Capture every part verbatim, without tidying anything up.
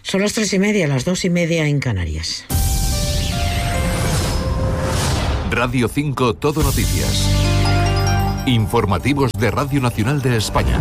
Son las tres y media, las dos y media en Canarias. Radio cinco Todo Noticias. Informativos de Radio Nacional de España.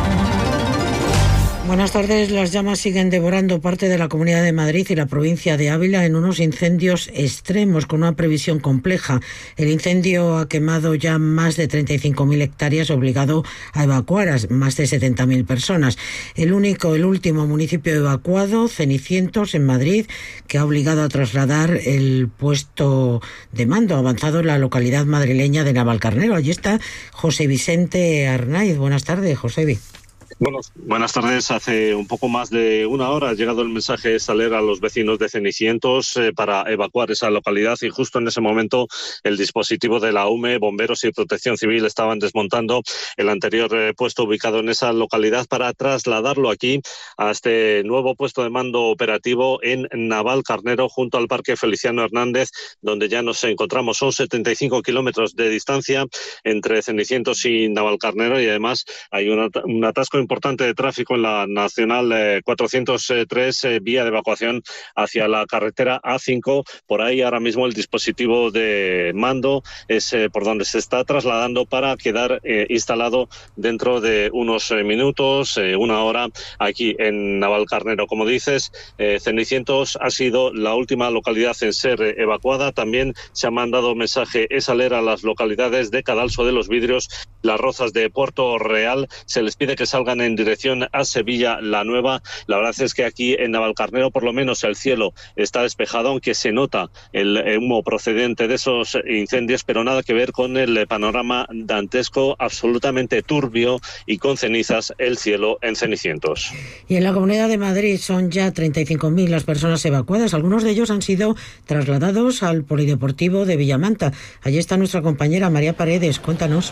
Buenas tardes. Las llamas siguen devorando parte de la Comunidad de Madrid y la provincia de Ávila en unos incendios extremos con una previsión compleja. El incendio ha quemado ya más de treinta y cinco mil hectáreas, obligado a evacuar a más de setenta mil personas. El único, el último municipio evacuado, Cenicientos, en Madrid, que ha obligado a trasladar el puesto de mando avanzado en la localidad madrileña de Navalcarnero. Allí está José Vicente Arnaiz. Buenas tardes, Josebi. Bueno, buenas tardes. Hace un poco más de una hora ha llegado el mensaje Saler a los vecinos de Cenicientos eh, para evacuar esa localidad, y justo en ese momento el dispositivo de la U M E, bomberos y protección civil estaban desmontando el anterior eh, puesto ubicado en esa localidad para trasladarlo aquí a este nuevo puesto de mando operativo en Navalcarnero, junto al Parque Feliciano Hernández, donde ya nos encontramos. Son setenta y cinco kilómetros de distancia entre Cenicientos y Navalcarnero, y además hay una, un atasco importante de tráfico en la Nacional eh, cuatrocientos tres, eh, vía de evacuación hacia la carretera A cinco. Por ahí ahora mismo el dispositivo de mando es eh, por donde se está trasladando para quedar eh, instalado dentro de unos eh, minutos, eh, una hora, aquí en Navalcarnero. Como dices, eh, Cenicientos ha sido la última localidad en ser eh, evacuada. También se ha mandado mensaje Saler a las localidades de Cadalso de los Vidrios, Las Rozas de Puerto Real. Se les pide que salgan en dirección a Sevilla la Nueva. La verdad es que aquí en Navalcarnero por lo menos el cielo está despejado, aunque se nota el humo procedente de esos incendios, pero nada que ver con el panorama dantesco, absolutamente turbio y con cenizas el cielo en Cenicientos. Y en la Comunidad de Madrid son ya treinta y cinco mil las personas evacuadas. Algunos de ellos han sido trasladados al Polideportivo de Villamanta. Allí está nuestra compañera María Paredes. Cuéntanos.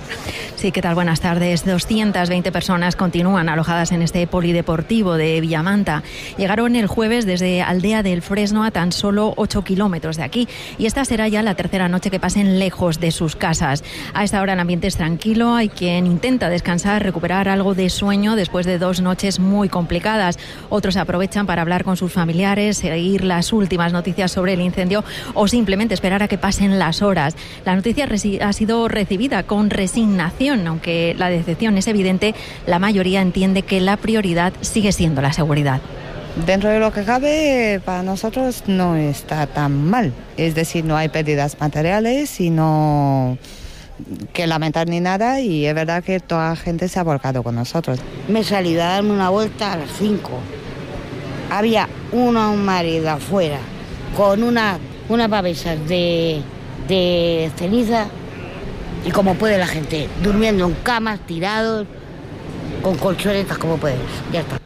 Sí, ¿qué tal? Buenas tardes. doscientas veinte personas continúan alojadas en este polideportivo de Villamanta. Llegaron el jueves desde Aldea del Fresno, a tan solo ocho kilómetros de aquí, y esta será ya la tercera noche que pasen lejos de sus casas. A esta hora el ambiente es tranquilo, hay quien intenta descansar, recuperar algo de sueño después de dos noches muy complicadas. Otros aprovechan para hablar con sus familiares, seguir las últimas noticias sobre el incendio o simplemente esperar a que pasen las horas. La noticia ha sido recibida con resignación. Aunque la decepción es evidente, la mayoría entiende que la prioridad sigue siendo la seguridad. Dentro de lo que cabe, para nosotros no está tan mal. Es decir, no hay pérdidas materiales y no que lamentar ni nada, y es verdad que toda la gente se ha volcado con nosotros. Me he salido a darme una vuelta a las cinco. Había una, un marido afuera con una, una pavesa de, de ceniza. Y como puede la gente, durmiendo en camas, tirados, con colchonetas como puedes, ya está.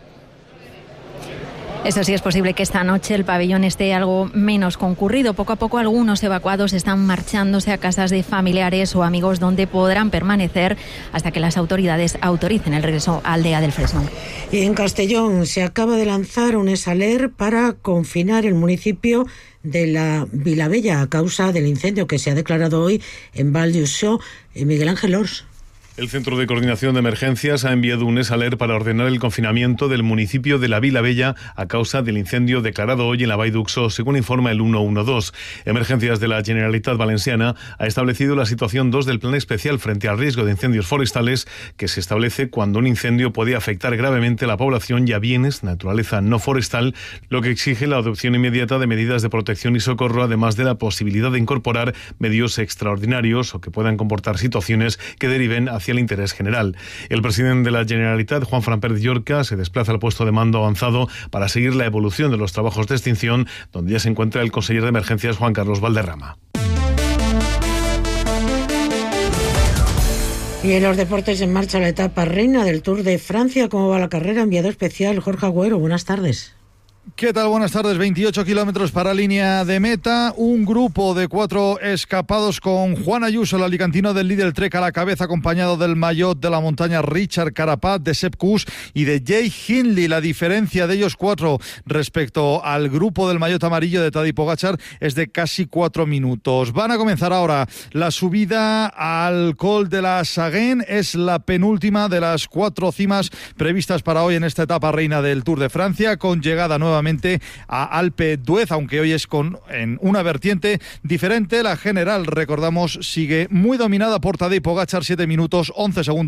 Eso sí, es posible que esta noche el pabellón esté algo menos concurrido. Poco a poco algunos evacuados están marchándose a casas de familiares o amigos donde podrán permanecer hasta que las autoridades autoricen el regreso a Aldea del Fresno. Y en Castellón se acaba de lanzar un Saler para confinar el municipio de la Vilavella a causa del incendio que se ha declarado hoy en Val d'Uixó. Miguel Ángel Ors. El Centro de Coordinación de Emergencias ha enviado un Saler para ordenar el confinamiento del municipio de la Vilavella a causa del incendio declarado hoy en la Vall d'Uixó, según informa el ciento doce. Emergencias de la Generalitat Valenciana ha establecido la situación dos del Plan Especial frente al riesgo de incendios forestales, que se establece cuando un incendio puede afectar gravemente a la población y a bienes de naturaleza no forestal, lo que exige la adopción inmediata de medidas de protección y socorro, además de la posibilidad de incorporar medios extraordinarios o que puedan comportar situaciones que deriven hacia el interés general. El presidente de la Generalitat, Juanfran Pérez Llorca, se desplaza al puesto de mando avanzado para seguir la evolución de los trabajos de extinción, donde ya se encuentra el conseller de Emergencias, Juan Carlos Valderrama. Y en los deportes, en marcha la etapa reina del Tour de Francia. ¿Cómo va la carrera? Enviado especial Jorge Agüero. Buenas tardes. ¿Qué tal? Buenas tardes. veintiocho kilómetros para línea de meta. Un grupo de cuatro escapados con Juan Ayuso, el alicantino del líder Trek a la cabeza, acompañado del maillot de la montaña Richard Carapaz, de Sepp Kuss y de Jay Hindley. La diferencia de ellos cuatro respecto al grupo del maillot amarillo de Tadej Pogačar es de casi cuatro minutos. Van a comenzar ahora la subida al Col de la Saguen. Es la penúltima de las cuatro cimas previstas para hoy en esta etapa reina del Tour de Francia, con llegada nueva nuevamente a Alpe d'Huez, aunque hoy es con en una vertiente diferente. La general, recordamos, sigue muy dominada por Tadej Pogačar, siete minutos once segundos.